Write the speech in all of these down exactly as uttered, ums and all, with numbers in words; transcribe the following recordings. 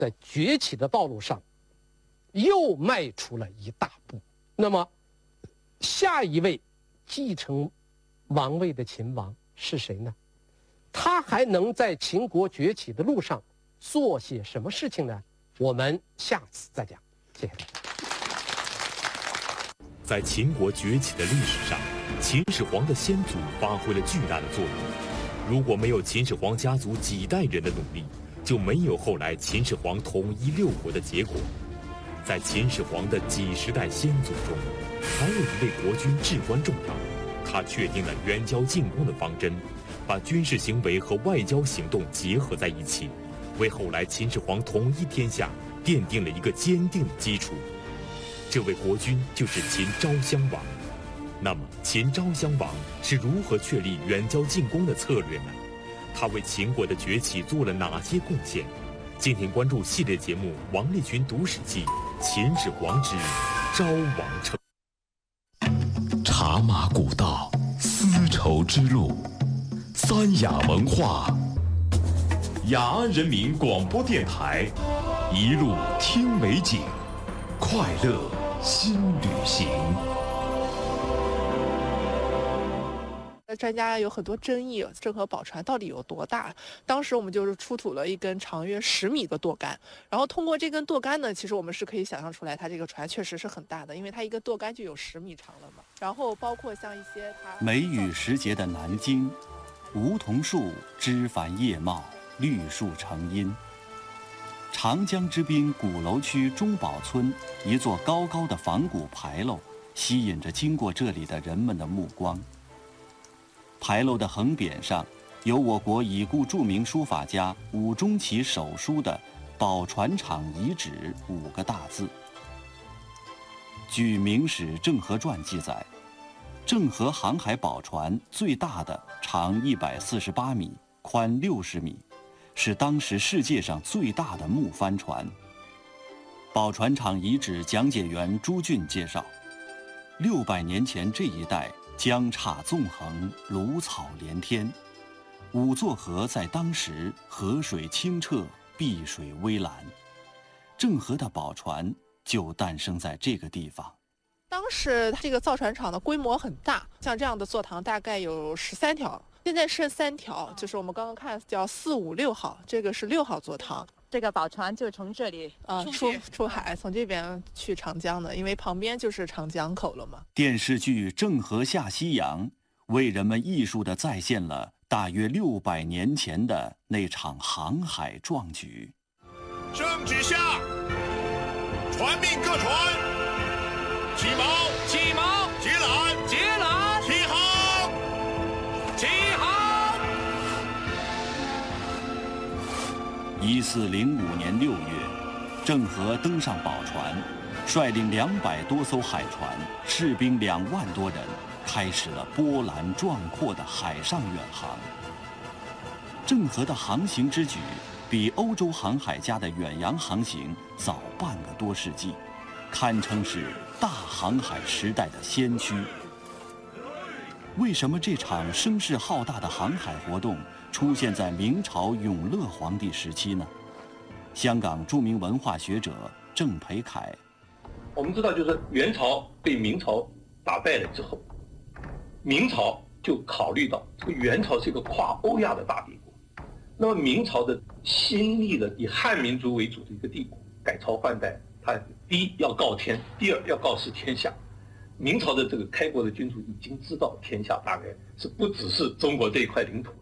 在崛起的道路上又迈出了一大步。那么，下一位继承王位的秦王是谁呢？他还能在秦国崛起的路上做些什么事情呢？我们下次再讲。谢谢大家。 在秦国崛起的历史上，秦始皇的先祖发挥了巨大的作用。如果没有秦始皇家族几代人的努力，就没有后来秦始皇统一六国的结果。在秦始皇的几十代先祖中，还有一位国君至关重要，他确定了远交近攻的方针，把军事行为和外交行动结合在一起，为后来秦始皇统一天下奠定了一个坚定的基础。这位国君就是秦昭襄王。那么，秦昭襄王是如何确立远交近攻的策略呢？他为秦国的崛起做了哪些贡献？敬请关注系列节目《王立群读史记·秦始皇之昭王称》。 茶马古道，丝绸之路，三雅文化。雅安人民广播电台，一路听美景，快乐新旅行。 专家有很多争议，郑和宝船到底有多大？当时我们就是出土了一根长约十米的舵杆，然后通过这根舵杆呢，其实我们是可以想象出来，它这个船确实是很大的，因为它一根舵杆就有十米长了嘛。然后包括像一些它梅雨时节的南京，梧桐树枝繁叶茂，绿树成荫。长江之滨鼓楼区中堡村一座高高的仿古牌楼，吸引着经过这里的人们的目光。牌楼的横匾上有我国已故著名书法家伍中奇手书的“宝船厂遗址”五个大字。据《明史郑和传》记载，郑和航海宝船最大的长一百四十八米，宽六十米，是当时世界上最大的木帆船。宝船厂遗址讲解员朱俊介绍，六百年前这一带江岔纵横，芦草连天，五座河在当时河水清澈，碧水微蓝。郑和的宝船就诞生在这个地方。 当时这个造船厂的规模很大，像这样的座堂大概有十三条，现在剩三条，就是我们刚刚看叫四五六号，这个是六号座堂。 这个宝船就从这里啊出出海，从这边去长江的，因为旁边就是长江口了嘛。 电视剧《郑和下西洋》为人们艺术地再现了大约六百年前的那场航海壮举。 圣旨下，传命各船起锚，起锚，结缆，结缆，起航，起航。 一四零五年六月，郑和登上宝船，率领两百多艘海船，士兵两万多人，开始了波澜壮阔的海上远航。郑和的航行之举，比欧洲航海家的远洋航行早半个多世纪，堪称是大航海时代的先驱。为什么这场声势浩大的航海活动出现在明朝永乐皇帝时期呢？香港著名文化学者郑培凯， 我们知道，就是元朝被明朝打败了之后，明朝就考虑到这个元朝是一个跨欧亚的大帝国，那么明朝的新立的以汉民族为主的一个帝国，改朝换代，它第一要告天，第二要告示天下。明朝的这个开国的君主已经知道天下大概是不只是中国这一块领土了。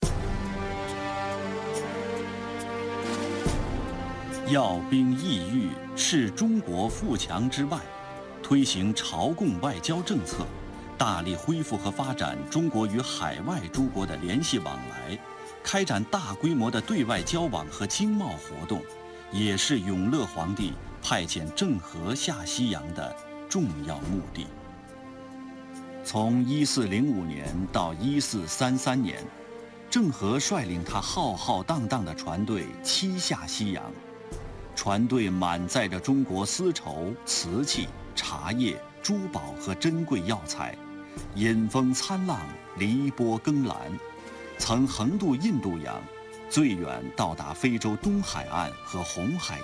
要兵抑郁是中国富强之外，推行朝贡外交政策，大力恢复和发展中国与海外诸国的联系往来，开展大规模的对外交往和经贸活动，也是永乐皇帝派遣郑和下西洋的重要目的。从一四零五年到一四三三年，郑和率领他浩浩荡荡的船队七下西洋，船队满载着中国丝绸、瓷器、茶叶、珠宝和珍贵药材，引风参浪，离波更澜，曾横渡印度洋， 最远到达非洲东海岸和红海